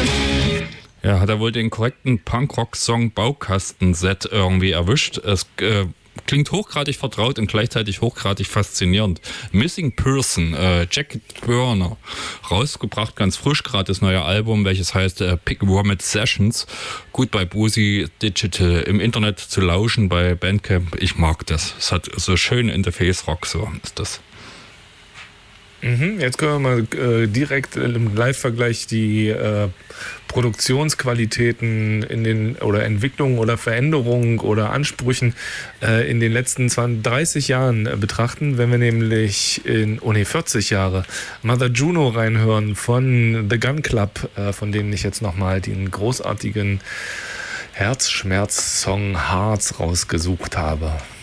Ja, hat er wohl den korrekten Punkrock-Song Baukastenset irgendwie erwischt. Es klingt hochgradig vertraut und gleichzeitig hochgradig faszinierend. Missing Person, Jack Burner, rausgebracht, ganz frisch, gerade das neue Album, welches heißt Pick Vomit Sessions. Gut bei Boozy Digital im Internet zu lauschen, bei Bandcamp. Ich mag das. Es hat so schön Interface-Rock, so ist das. Jetzt können wir mal direkt im Live-Vergleich die Produktionsqualitäten oder Entwicklungen oder Veränderungen oder Ansprüchen in den letzten 30 Jahren betrachten, wenn wir nämlich 40 Jahre Mother Juno reinhören von The Gun Club, von denen ich jetzt nochmal den großartigen Herzschmerz-Song Hearts rausgesucht habe.